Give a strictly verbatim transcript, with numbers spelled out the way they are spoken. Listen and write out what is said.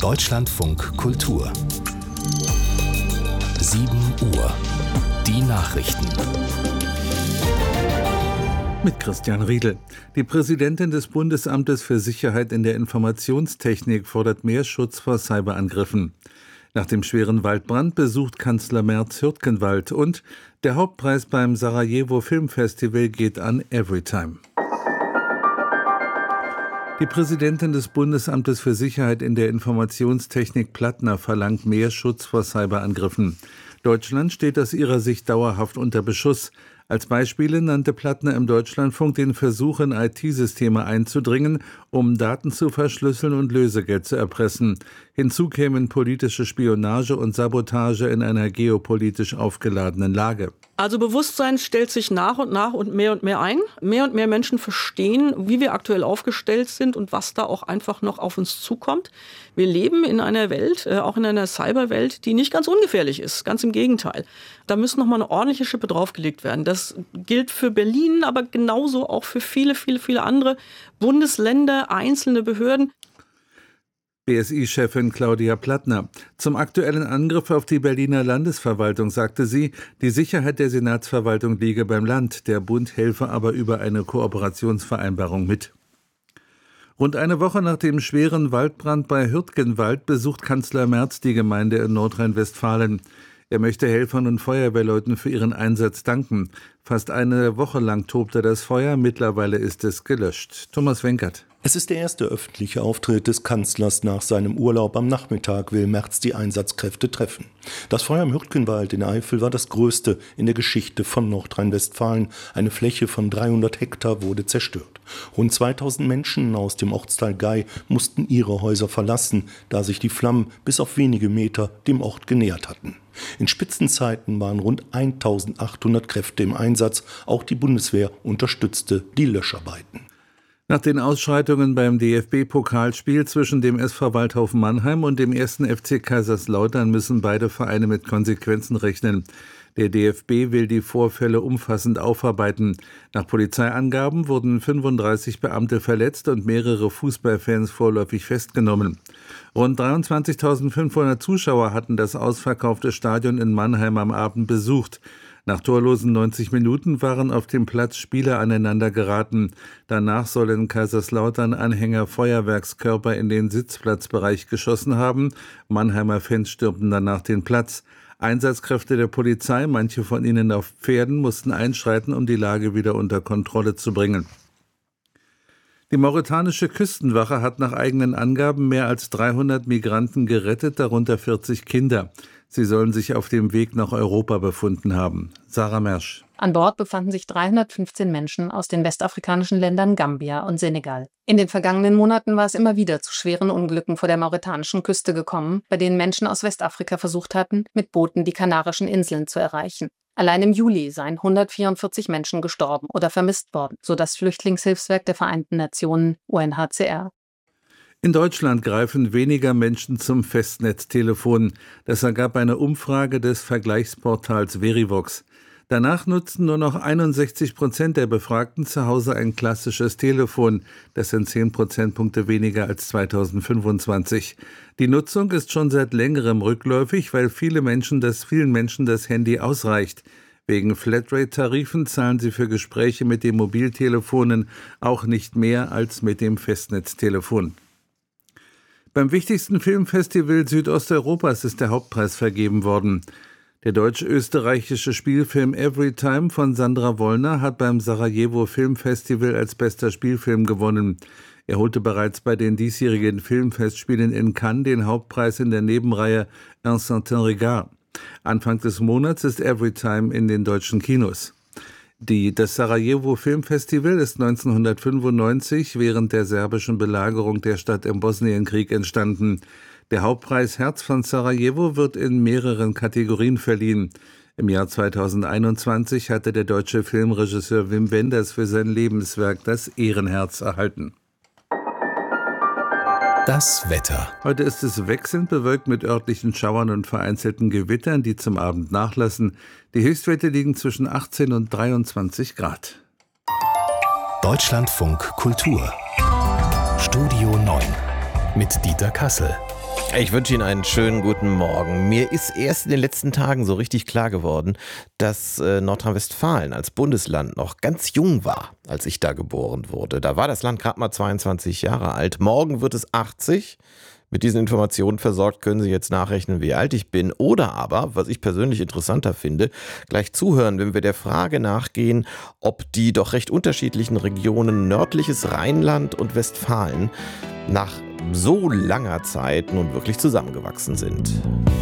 Deutschlandfunk Kultur. sieben Uhr. Die Nachrichten. Mit Christian Riedel. Die Präsidentin des Bundesamtes für Sicherheit in der Informationstechnik fordert mehr Schutz vor Cyberangriffen. Nach dem schweren Waldbrand besucht Kanzler Merz Hürtgenwald und der Hauptpreis beim Sarajevo Filmfestival geht an Everytime. Die Präsidentin des Bundesamtes für Sicherheit in der Informationstechnik Plattner verlangt mehr Schutz vor Cyberangriffen. Deutschland steht aus ihrer Sicht dauerhaft unter Beschuss. Als Beispiele nannte Plattner im Deutschlandfunk den Versuch, in I T-Systeme einzudringen, um Daten zu verschlüsseln und Lösegeld zu erpressen. Hinzu kämen politische Spionage und Sabotage in einer geopolitisch aufgeladenen Lage. Also Bewusstsein stellt sich nach und nach und mehr und mehr ein. Mehr und mehr Menschen verstehen, wie wir aktuell aufgestellt sind und was da auch einfach noch auf uns zukommt. Wir leben in einer Welt, äh, auch in einer Cyberwelt, die nicht ganz ungefährlich ist. Ganz im Gegenteil. Da müssen noch mal eine ordentliche Schippe draufgelegt werden. Das gilt für Berlin, aber genauso auch für viele, viele, viele andere Bundesländer, einzelne Behörden. B S I-Chefin Claudia Plattner. Zum aktuellen Angriff auf die Berliner Landesverwaltung sagte sie, die Sicherheit der Senatsverwaltung liege beim Land, der Bund helfe aber über eine Kooperationsvereinbarung mit. Rund eine Woche nach dem schweren Waldbrand bei Hürtgenwald besucht Kanzler Merz die Gemeinde in Nordrhein-Westfalen. Er möchte Helfern und Feuerwehrleuten für ihren Einsatz danken. Fast eine Woche lang tobte das Feuer, mittlerweile ist es gelöscht. Thomas Wenkert. Es ist der erste öffentliche Auftritt des Kanzlers nach seinem Urlaub. Am Nachmittag will Merz die Einsatzkräfte treffen. Das Feuer im Hürtgenwald in Eifel war das größte in der Geschichte von Nordrhein-Westfalen. Eine Fläche von dreihundert Hektar wurde zerstört. Rund zweitausend Menschen aus dem Ortsteil Gei mussten ihre Häuser verlassen, da sich die Flammen bis auf wenige Meter dem Ort genähert hatten. In Spitzenzeiten waren rund eintausendachthundert Kräfte im Einsatz. Auch die Bundeswehr unterstützte die Löscharbeiten. Nach den Ausschreitungen beim D F B-Pokalspiel zwischen dem S V Waldhofen Mannheim und dem ersten F C Kaiserslautern müssen beide Vereine mit Konsequenzen rechnen. Der D F B will die Vorfälle umfassend aufarbeiten. Nach Polizeiangaben wurden fünfunddreißig Beamte verletzt und mehrere Fußballfans vorläufig festgenommen. Rund dreiundzwanzigtausendfünfhundert Zuschauer hatten das ausverkaufte Stadion in Mannheim am Abend besucht. Nach torlosen neunzig Minuten waren auf dem Platz Spieler aneinander geraten. Danach sollen Kaiserslautern Anhänger Feuerwerkskörper in den Sitzplatzbereich geschossen haben. Mannheimer Fans stürmten danach den Platz. Einsatzkräfte der Polizei, manche von ihnen auf Pferden, mussten einschreiten, um die Lage wieder unter Kontrolle zu bringen. Die mauretanische Küstenwache hat nach eigenen Angaben mehr als dreihundert Migranten gerettet, darunter vierzig Kinder. Sie sollen sich auf dem Weg nach Europa befunden haben. Sarah Mersch. An Bord befanden sich dreihundertfünfzehn Menschen aus den westafrikanischen Ländern Gambia und Senegal. In den vergangenen Monaten war es immer wieder zu schweren Unglücken vor der mauretanischen Küste gekommen, bei denen Menschen aus Westafrika versucht hatten, mit Booten die Kanarischen Inseln zu erreichen. Allein im Juli seien hundertvierundvierzig Menschen gestorben oder vermisst worden, so das Flüchtlingshilfswerk der Vereinten Nationen U N H C R. In Deutschland greifen weniger Menschen zum Festnetztelefon. Das ergab eine Umfrage des Vergleichsportals Verivox. Danach nutzten nur noch einundsechzig Prozent der Befragten zu Hause ein klassisches Telefon. Das sind zehn Prozentpunkte weniger als zweitausendfünfundzwanzig. Die Nutzung ist schon seit längerem rückläufig, weil viele Menschen das, vielen Menschen das Handy ausreicht. Wegen Flatrate-Tarifen zahlen sie für Gespräche mit den Mobiltelefonen auch nicht mehr als mit dem Festnetztelefon. Beim wichtigsten Filmfestival Südosteuropas ist der Hauptpreis vergeben worden. Der deutsch-österreichische Spielfilm Everytime von Sandra Wollner hat beim Sarajevo Filmfestival als bester Spielfilm gewonnen. Er holte bereits bei den diesjährigen Filmfestspielen in Cannes den Hauptpreis in der Nebenreihe Un certain regard. Anfang des Monats ist Everytime in den deutschen Kinos. Die, das Sarajevo Filmfestival ist neunzehnhundertfünfundneunzig während der serbischen Belagerung der Stadt im Bosnienkrieg entstanden. Der Hauptpreis Herz von Sarajevo wird in mehreren Kategorien verliehen. Im Jahr zweitausendeinundzwanzig hatte der deutsche Filmregisseur Wim Wenders für sein Lebenswerk das Ehrenherz erhalten. Das Wetter. Heute ist es wechselnd bewölkt mit örtlichen Schauern und vereinzelten Gewittern, die zum Abend nachlassen. Die Höchstwerte liegen zwischen achtzehn und dreiundzwanzig Grad. Deutschlandfunk Kultur. Studio neun mit Dieter Kassel. Ich wünsche Ihnen einen schönen guten Morgen. Mir ist erst in den letzten Tagen so richtig klar geworden, dass äh, Nordrhein-Westfalen als Bundesland noch ganz jung war, als ich da geboren wurde. Da war das Land gerade mal zweiundzwanzig Jahre alt. Morgen wird es achtzig. Mit diesen Informationen versorgt können Sie jetzt nachrechnen, wie alt ich bin. Oder aber, was ich persönlich interessanter finde, gleich zuhören, wenn wir der Frage nachgehen, ob die doch recht unterschiedlichen Regionen nördliches Rheinland und Westfalen nach so langer Zeit nun wirklich zusammengewachsen sind.